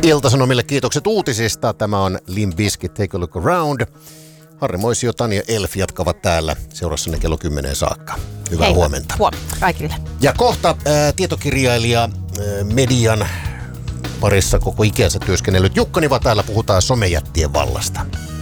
Ilta-Sanomille kiitokset uutisista. Tämä on Limp Bizkit, Take a Look Around. Harri Moisio, Tanja Elf jatkavat täällä seurassanne kello 10 saakka. Hyvää huomenta. Huomenta kaikille. Ja kohta tietokirjailija, median parissa koko ikänsä työskennellyt Jukka Niva täällä puhutaan somejättien vallasta.